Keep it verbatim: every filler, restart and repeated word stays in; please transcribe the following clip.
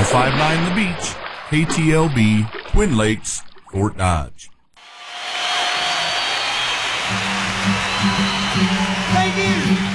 five nine The Beach, K T L B, Twin Lakes, Fort Dodge. Thank you.